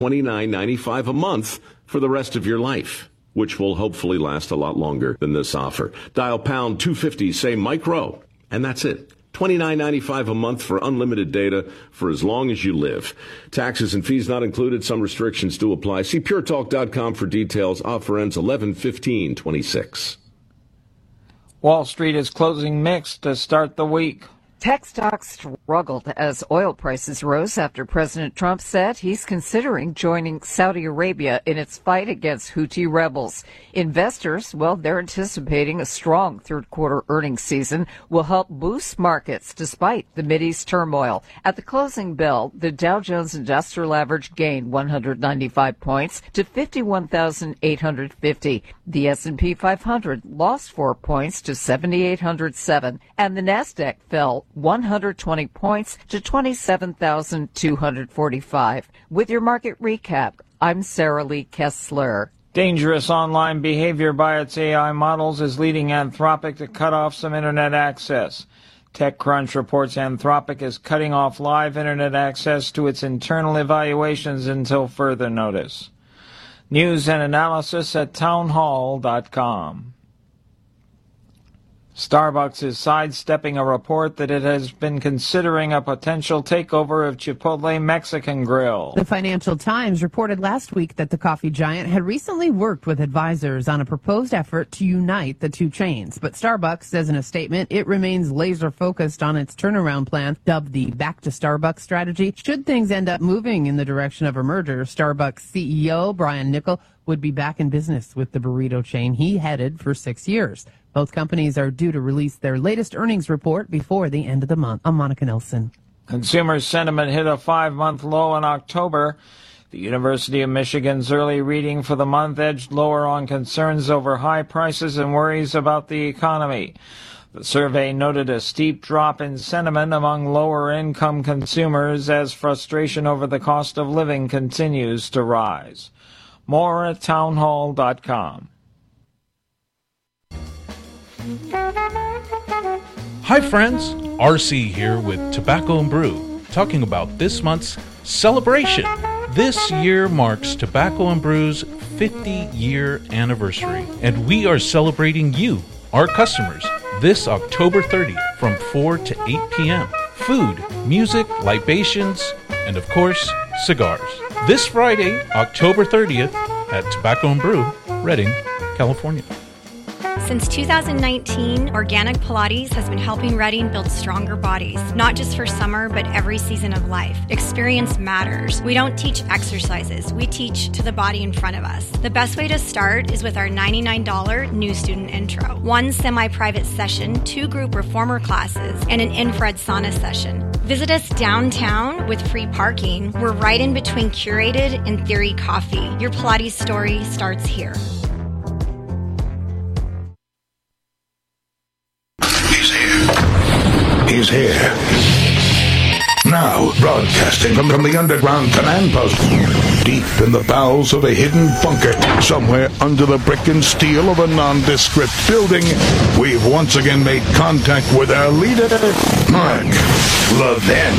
$29.95 a month for the rest of your life, which will hopefully last a lot longer than this offer. Dial pound 250, say micro, and that's it. $29.95 a month for unlimited data for as long as you live. Taxes and fees not included. Some restrictions do apply. See puretalk.com for details. Offer ends 11/15/26. Wall Street is closing mixed to start the week. Tech stocks struggled as oil prices rose after President Trump said he's considering joining Saudi Arabia in its fight against Houthi rebels. Investors, well, they're anticipating a strong third quarter earnings season will help boost markets despite the Mideast turmoil. At the closing bell, the Dow Jones Industrial Average gained 195 points to 51,850. The S&P 500 lost 4 points to 7,807, and the Nasdaq fell 120 points to 27,245. With your market recap, I'm Sarah Lee Kessler. Dangerous online behavior by its AI models is leading Anthropic to cut off some internet access. TechCrunch reports Anthropic is cutting off live internet access to its internal evaluations until further notice. News and analysis at townhall.com. Starbucks is sidestepping a report that it has been considering a potential takeover of Chipotle Mexican Grill. The Financial Times reported last week that the coffee giant had recently worked with advisors on a proposed effort to unite the two chains. But Starbucks says in a statement it remains laser-focused on its turnaround plan, dubbed the Back to Starbucks strategy. Should things end up moving in the direction of a merger, Starbucks CEO Brian Niccol would be back in business with the burrito chain he headed for 6 years. Both companies are due to release their latest earnings report before the end of the month. I'm Monica Nelson. Consumer sentiment hit a 5-month low in October. The University of Michigan's early reading for the month edged lower on concerns over high prices and worries about the economy. The survey noted a steep drop in sentiment among lower-income consumers as frustration over the cost of living continues to rise. More at townhall.com. Hi friends, RC here with Tobacco and Brew, talking about this month's celebration. This year marks Tobacco and Brew's 50-year anniversary, and we are celebrating you, our customers, this October 30th from 4 to 8 p.m. Food, music, libations, and of course, cigars. This Friday, October 30th at Tobacco and Brew, Redding, California. Since 2019, Organic Pilates has been helping Redding build stronger bodies, not just for summer, but every season of life. Experience matters. We don't teach exercises. We teach to the body in front of us. The best way to start is with our $99 new student intro. 1 semi-private session, 2 group reformer classes, and an infrared sauna session. Visit us downtown with free parking. We're right in between Curated and Theory Coffee. Your Pilates story starts here. He's here. Now, broadcasting from the underground command post, deep in the bowels of a hidden bunker, somewhere under the brick and steel of a nondescript building, we've once again made contact with our leader, Mark Levin.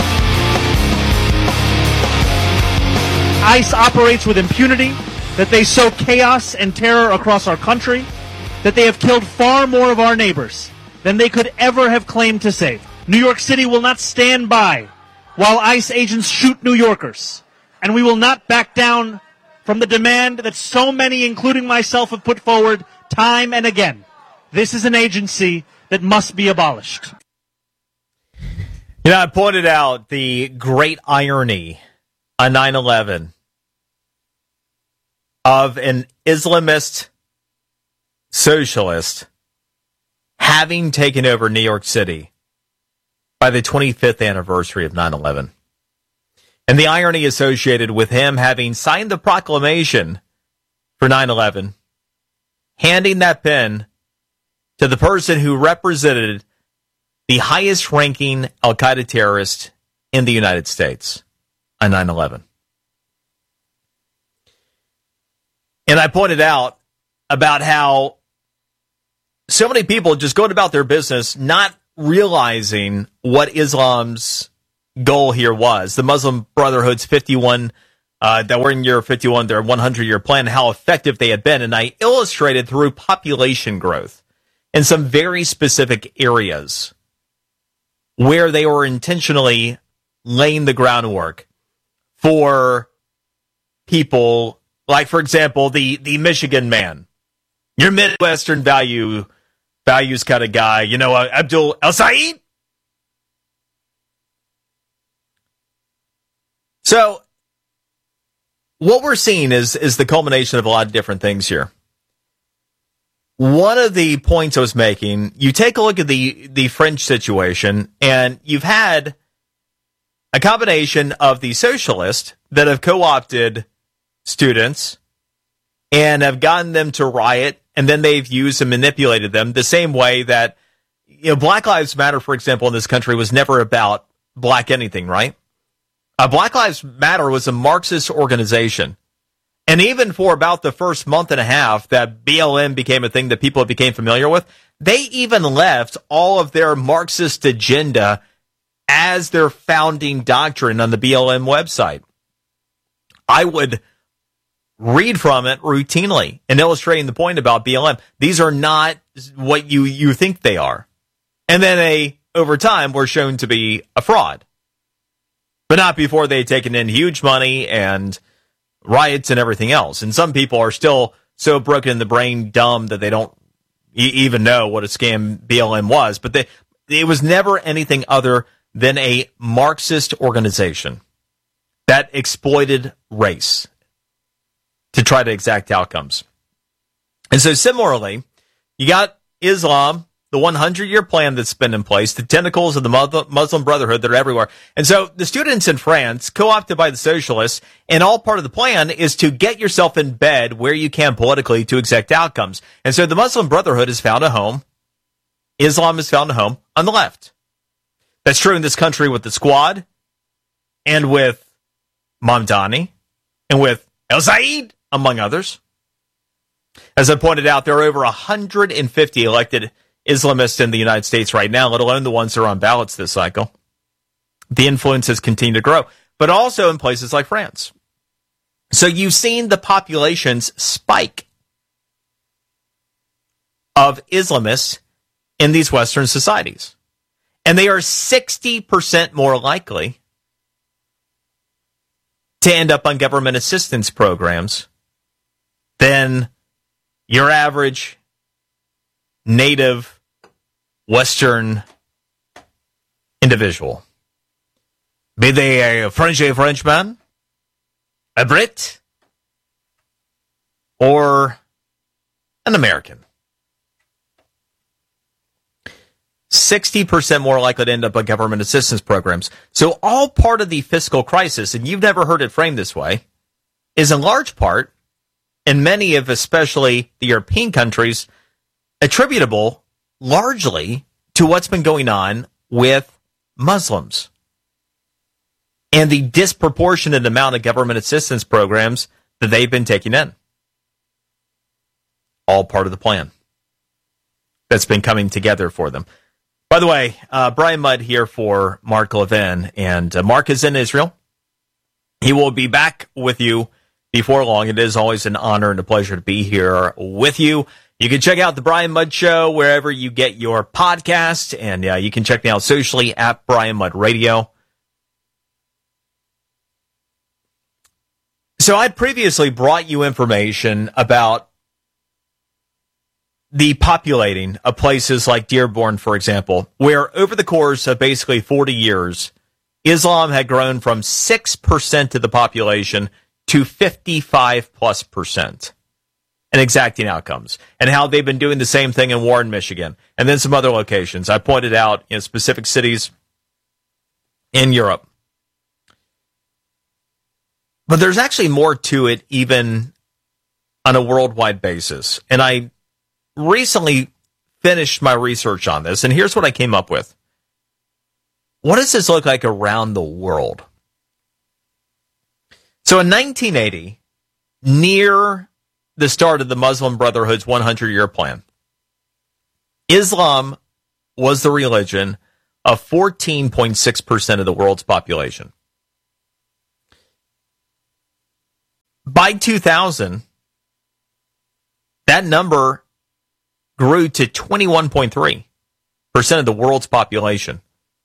ICE operates with impunity, that they sow chaos and terror across our country, that they have killed far more of our neighbors than they could ever have claimed to save. New York City will not stand by while ICE agents shoot New Yorkers. And we will not back down from the demand that so many, including myself, have put forward time and again. This is an agency that must be abolished. You know, I pointed out the great irony on 9/11 of an Islamist socialist having taken over New York City by the 25th anniversary of 9/11. And the irony associated with him having signed the proclamation for 9/11, handing that pen to the person who represented the highest-ranking al-Qaeda terrorist in the United States on 9/11. And I pointed out about how so many people just going about their business not realizing what Islam's goal here was. The Muslim Brotherhood's 51 that were in year 51, their 100-year plan, how effective they had been. And I illustrated through population growth in some very specific areas where they were intentionally laying the groundwork for people like, for example, the Michigan man, your Midwestern values kind of guy, Abdul El-Sayed. So what we're seeing is the culmination of a lot of different things here. One of the points I was making, you take a look at the French situation, and you've had a combination of the socialists that have co-opted students and have gotten them to riot, and then they've used and manipulated them the same way that, Black Lives Matter, for example, in this country was never about black anything, right? Black Lives Matter was a Marxist organization. And even for about the first month and a half that BLM became a thing that people became familiar with, they even left all of their Marxist agenda as their founding doctrine on the BLM website. I would read from it routinely and illustrating the point about BLM. These are not what you think they are. And then they, over time, were shown to be a fraud. But not before they had taken in huge money and riots and everything else. And some people are still so broken in the brain, dumb, that they don't even know what a scam BLM was. But it was never anything other than a Marxist organization that exploited race to try to exact outcomes. And so similarly, you got Islam, the 100-year plan that's been in place, the tentacles of the Muslim Brotherhood that are everywhere. And so the students in France, co-opted by the socialists, and all part of the plan is to get yourself in bed where you can politically to exact outcomes. And so the Muslim Brotherhood has found a home. Islam has found a home on the left. That's true in this country with the Squad and with Mamdani and with El-Sayed, among others. As I pointed out, there are over 150 elected Islamists in the United States right now, let alone the ones that are on ballots this cycle. The influence has continued to grow, but also in places like France. So you've seen the populations spike of Islamists in these Western societies. And they are 60% more likely to end up on government assistance programs than your average native Western individual. Be they a Frenchman, a Brit, or an American. 60% more likely to end up on government assistance programs. So all part of the fiscal crisis, and you've never heard it framed this way, is in large part, in many of especially the European countries, attributable largely to what's been going on with Muslims and the disproportionate amount of government assistance programs that they've been taking in. All part of the plan that's been coming together for them. By the way, Brian Mudd here for Mark Levin, and Mark is in Israel. He will be back with you before long. It is always an honor and a pleasure to be here with you. You can check out the Brian Mudd Show wherever you get your podcast, and you can check me out socially at Brian Mudd Radio. So I previously brought you information about the populating of places like Dearborn, for example, where over the course of basically 40 years, Islam had grown from 6% of the population to 55+%. And exacting outcomes, and how they've been doing the same thing in Warren, Michigan, and then some other locations. I pointed out in specific cities in Europe. But there's actually more to it, even on a worldwide basis. And I recently finished my research on this, and here's what I came up with. What does this look like around the world? So in 1980, near the start of the Muslim Brotherhood's 100-year plan, Islam was the religion of 14.6% of the world's population. By 2000, that number grew to 21.3% of the world's population.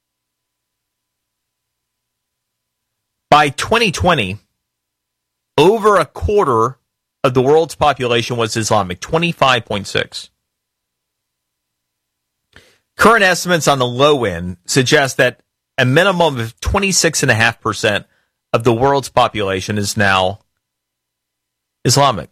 By 2020, over a quarter of the world's population was Islamic, 25.6%. Current estimates on the low end suggest that a minimum of 26.5% of the world's population is now Islamic.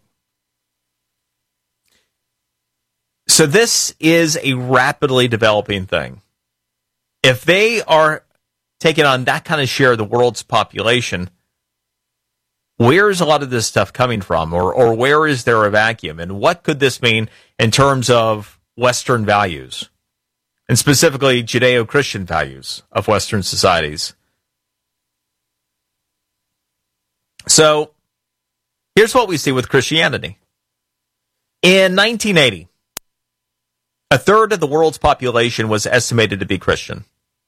So this is a rapidly developing thing. If they are taking on that kind of share of the world's population, where is a lot of this stuff coming from? Or where is there a vacuum? And what could this mean in terms of Western values? And specifically Judeo-Christian values of Western societies. So, here's what we see with Christianity. In 1980, a third of the world's population was estimated to be Christian.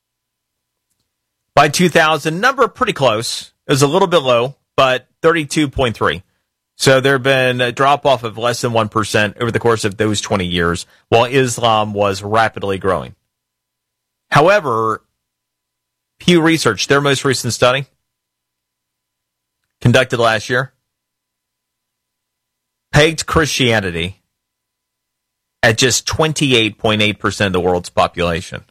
By 2000, number pretty close. It was a little bit low, but 32.3. So there had been a drop-off of less than 1% over the course of those 20 years, while Islam was rapidly growing. However, Pew Research, their most recent study, conducted last year, pegged Christianity at just 28.8% of the world's population.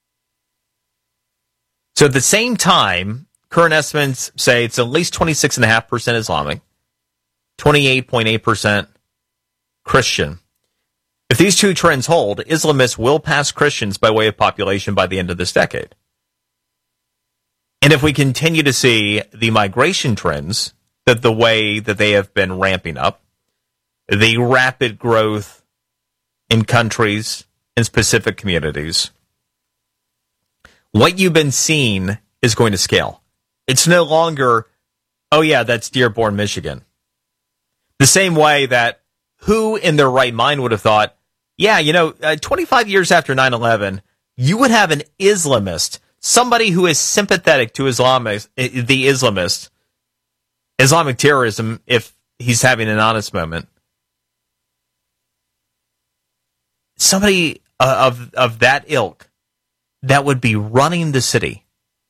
So at the same time, current estimates say it's at least 26.5% Islamic, 28.8% Christian. If these two trends hold, Islamists will pass Christians by way of population by the end of this decade. And if we continue to see the migration trends, that the way that they have been ramping up, the rapid growth in countries and specific communities, what you've been seeing is going to scale. It's no longer, oh yeah, that's Dearborn, Michigan. The same way that who in their right mind would have thought, yeah, 25 years after 9/11, you would have an Islamist, somebody who is sympathetic to the Islamist, Islamic terrorism, if he's having an honest moment. Somebody of that ilk that would be running the city.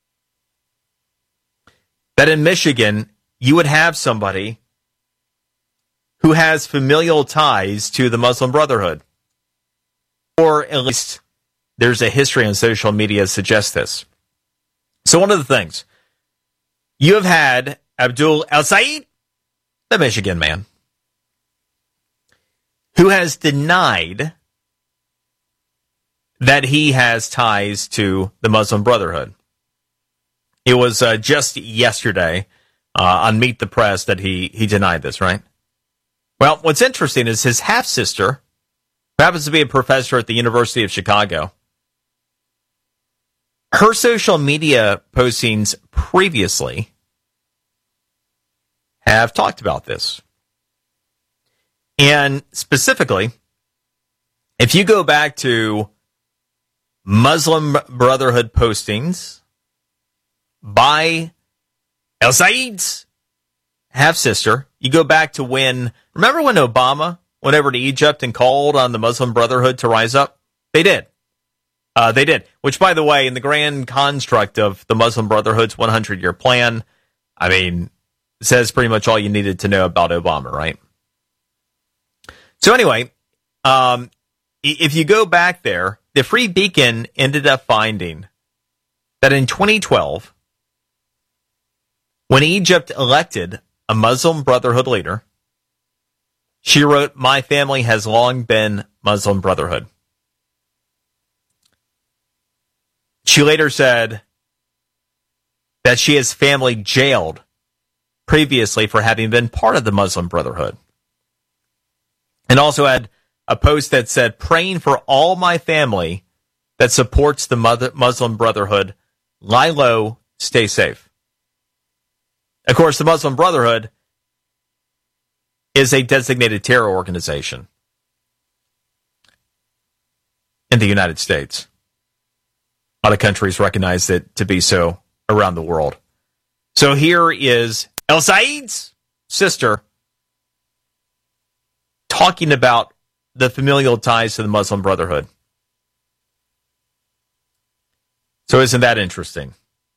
That in Michigan, you would have somebody who has familial ties to the Muslim Brotherhood. Or at least there's a history on social media that suggests this. So one of the things, you have had Abdul El-Sayed, the Michigan man, who has denied that he has ties to the Muslim Brotherhood. It was just yesterday on Meet the Press that he denied this, right? Well, what's interesting is his half-sister, who happens to be a professor at the University of Chicago, her social media postings previously have talked about this. And specifically, if you go back to Muslim Brotherhood postings by El-Sayed's half-sister, you go back to remember when Obama went over to Egypt and called on the Muslim Brotherhood to rise up? They did. Which, by the way, in the grand construct of the Muslim Brotherhood's 100-year plan, says pretty much all you needed to know about Obama, right? So anyway, if you go back there, the Free Beacon ended up finding that in 2012, when Egypt elected a Muslim Brotherhood leader, she wrote, "My family has long been Muslim Brotherhood." She later said that she has family jailed previously for having been part of the Muslim Brotherhood. And also had a post that said, "Praying for all my family that supports the Muslim Brotherhood. Lie low, stay safe." Of course, the Muslim Brotherhood is a designated terror organization in the United States. A lot of countries recognize it to be so around the world. So here is El-Sayed's sister talking about the familial ties to the Muslim Brotherhood. So isn't that interesting?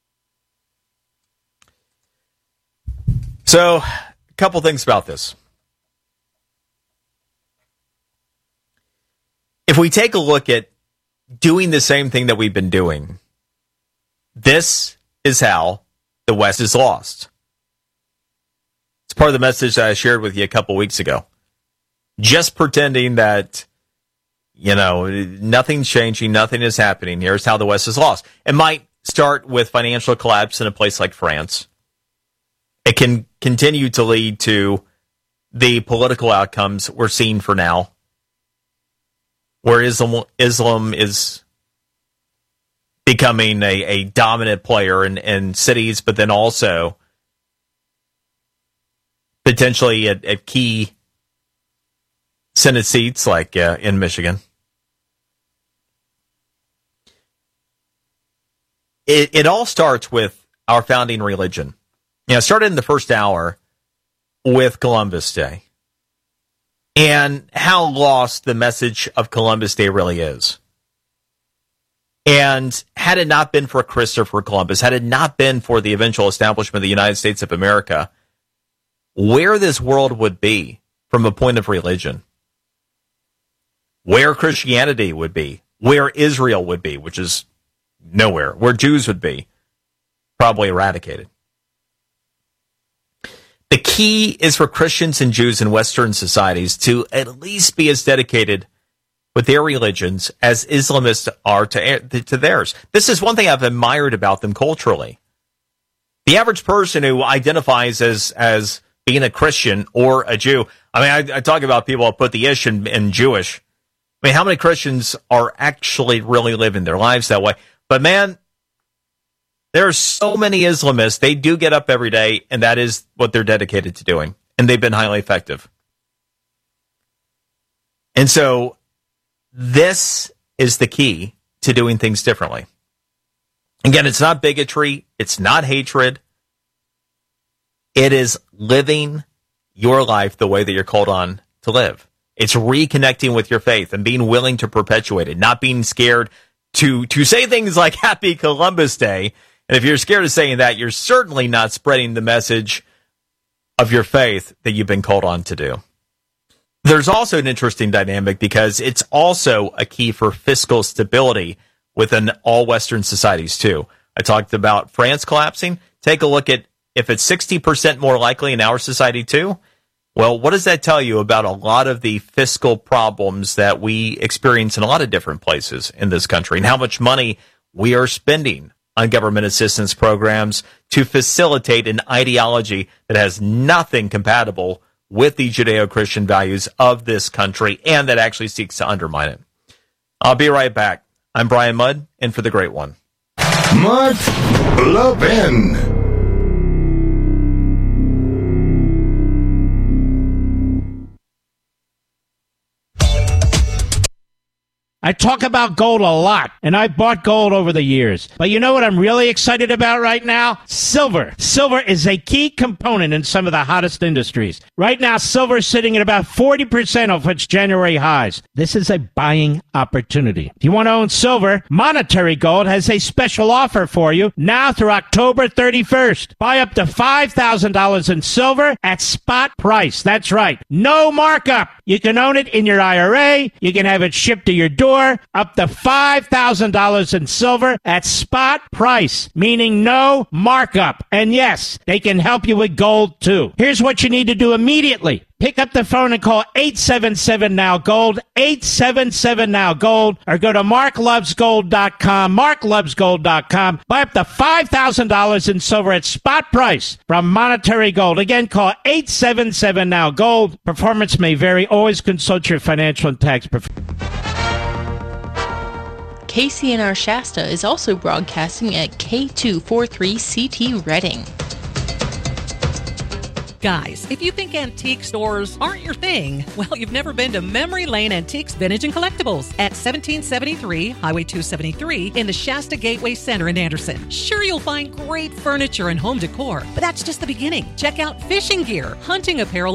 So, a couple things about this. If we take a look at doing the same thing that we've been doing, this is how the West is lost. It's part of the message that I shared with you a couple weeks ago. Just pretending that, nothing's changing, nothing is happening. Here's how the West is lost. It might start with financial collapse in a place like France. It can continue to lead to the political outcomes we're seeing for now, where Islam is becoming a dominant player in cities, but then also potentially at key Senate seats like in Michigan. It all starts with our founding religion. It started in the first hour with Columbus Day and how lost the message of Columbus Day really is. And had it not been for Christopher Columbus, had it not been for the eventual establishment of the United States of America, where this world would be from a point of religion, where Christianity would be, where Israel would be, which is nowhere, where Jews would be, probably eradicated. The key is for Christians and Jews in Western societies to at least be as dedicated with their religions as Islamists are to theirs. This is one thing I've admired about them culturally. The average person who identifies as being a Christian or a Jew, I talk about people who put the ish in Jewish. How many Christians are actually really living their lives that way? But man, there are so many Islamists, they do get up every day, and that is what they're dedicated to doing. And they've been highly effective. And so, this is the key to doing things differently. Again, it's not bigotry. It's not hatred. It is living your life the way that you're called on to live. It's reconnecting with your faith and being willing to perpetuate it, not being scared to say things like Happy Columbus Day. And if you're scared of saying that, you're certainly not spreading the message of your faith that you've been called on to do. There's also an interesting dynamic because it's also a key for fiscal stability within all Western societies too. I talked about France collapsing. Take a look at if it's 60% more likely in our society too. Well, what does that tell you about a lot of the fiscal problems that we experience in a lot of different places in this country and how much money we are spending on government assistance programs to facilitate an ideology that has nothing compatible with the Judeo-Christian values of this country and that actually seeks to undermine it. I'll be right back. I'm Brian Mudd, in for the Great One. Mark Levin. I talk about gold a lot, and I've bought gold over the years. But you know what I'm really excited about right now? Silver. Silver is a key component in some of the hottest industries. Right now, silver is sitting at about 40% of its January highs. This is a buying opportunity. If you want to own silver, Monetary Gold has a special offer for you now through October 31st. Buy up to $5,000 in silver at spot price. That's right. No markup. You can own it in your IRA. You can have it shipped to your door. Up to $5,000 in silver at spot price, meaning no markup. And yes, they can help you with gold too. Here's what you need to do immediately. Pick up the phone and call 877-NOW-GOLD, 877-NOW-GOLD, or go to marklovesgold.com, marklovesgold.com. Buy up to $5,000 in silver at spot price from Monetary Gold. Again, call 877-NOW-GOLD. Performance may vary. Always consult your financial and tax professional. KCNR Shasta is also broadcasting at K243CT Reading. Guys, if you think antique stores aren't your thing, well, you've never been to Memory Lane Antiques, Vintage, and Collectibles at 1773 Highway 273 in the Shasta Gateway Center in Anderson. Sure, you'll find great furniture and home decor, but that's just the beginning. Check out fishing gear, hunting apparel,